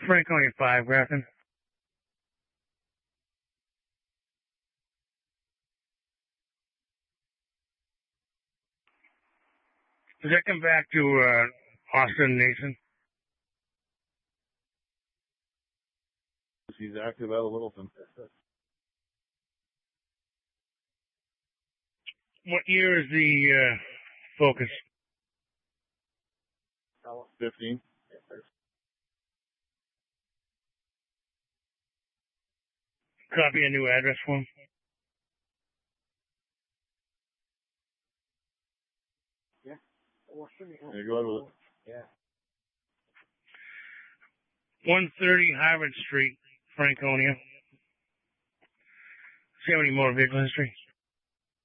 Franconia 5, Grafton. Does that come back to Austin Nason? He's active out of Littleton. What year is the Focus? 15. Copy a new address for him. Yeah, go ahead with it. Yeah. 130 Harvard Street, Franconia. See how many more vehicle history?